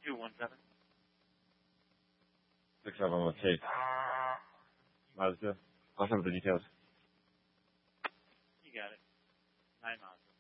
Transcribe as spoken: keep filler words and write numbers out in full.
two one seven. six seven with Chase. Mazda. I'll have the details. You got it. Nine Mazda.